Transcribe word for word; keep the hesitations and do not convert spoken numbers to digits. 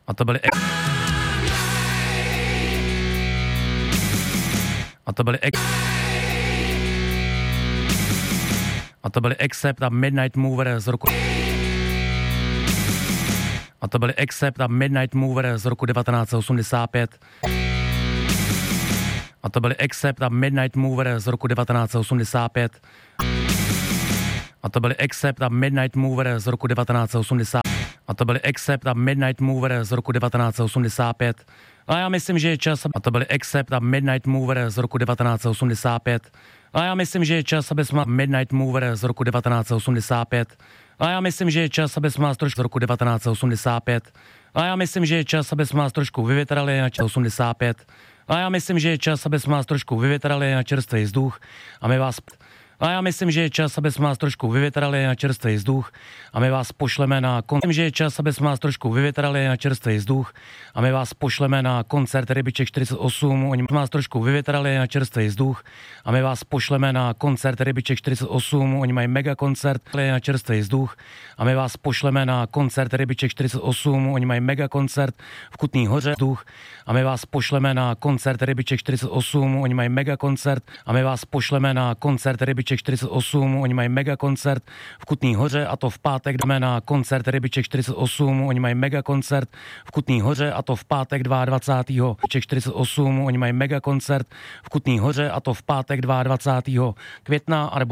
A to byly ex... A to byly ex... A to byly Accept a Midnight Mover z roku... A to byly Accept a Midnight Mover z roku devatenáct set osmdesát pět. A to byly Accept a Midnight Mover z roku devatenáct set osmdesát pět. A to byly Accept a Midnight Mover z roku devatenáct set osmdesát. A to byly Accept a Midnight Mover z roku devatenáct set osmdesát pět. A já myslím, že je čas... A to byly Accept a Midnight Mover z roku devatenáct set osmdesát pět. A já myslím, že je čas, aby jsme... Midnight Mover z roku devatenáct set osmdesát pět. A já myslím, že je čas, aby jsme vás trošku z roku devatenáct set osmdesát pět. A já myslím, že je čas, aby jsme vás trošku vyvětrali na osmdesát pět. A já myslím, že je čas, aby jsme vás trošku vyvětrali na čerstvý vzduch. A my vás... A já myslím, že je čas, aby jsme vás trošku vyvětrali na čerstvý vzduch a my vás pošleme na koncert. Myslím, že je čas, aby jsme vás trošku vyvětrali na čerstvý vzduch a my vás pošleme na koncert Rybiček čtyřicet osm. Oni vás trošku vyvětrali na čerstvý vzduch a my vás pošleme na koncert Rybiček čtyřicet osm. Oni mají mega koncert na čerstvý vzduch a my vás pošleme na koncert Rybiček čtyřicet osm. Oni mají mega koncert v Kutný Hoře vzduch a my vás pošleme na koncert Rybiček čtyřicet osm. Oni mají mega koncert a my vás pošleme na koncert Rybiček čtyřicet osm, oni mají mega koncert v Kutný Hoře a to v pátek jdeme na koncert Rybiček čtyřicet osm, oni mají mega koncert v Kutný Hoře a to v pátek dvacátého druhého Rybiček čtyřicet osm, oni mají mega koncert v Kutný Hoře a to v pátek dvacátého druhého května a